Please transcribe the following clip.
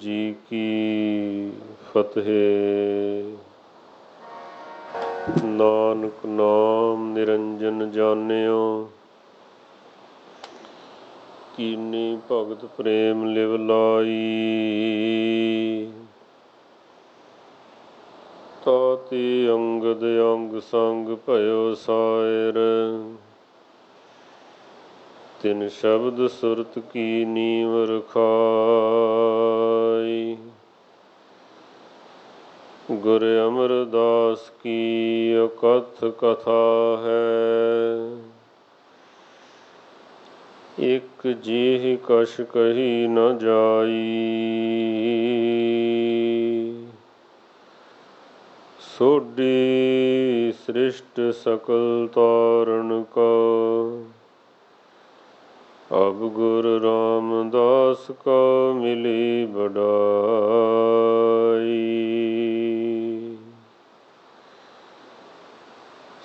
ਜੀ ਕੀ ਫਤਿਹ। ਨਾਨਕ ਨਾਮ ਨਿਰੰਜਨ ਜਾਣਿਓ, ਕੀਨੀ ਭਗਤ ਪ੍ਰੇਮ ਲਿਵ ਲਾਈ। ਤਾਤੀ ਅੰਗਦ ਅੰਗ ਸੰਗ ਭਇਓ ਸਾਇਰ, ਤਿਨ ਸ਼ਬਦ ਸੁਰਤ ਕੀ ਨੀਵ ਰਖਾਈ। ਗੁਰ ਅਮਰਦਾਸ ਕੀ ਅਕਥ ਕਥਾ ਹੈ, ਇਕ ਜੀਹ ਕਛ ਕਹੀ ਨ ਜਾਈ। ਸੋਢੀ ਸ੍ਰਿਸ਼ਟ ਸਕਲ ਤਾਰਨ ਕਾ, ਅਬ ਗੁਰ ਰਾਮਦਾਸ ਕਾ ਮਿਲੀ ਵਡਾਈ।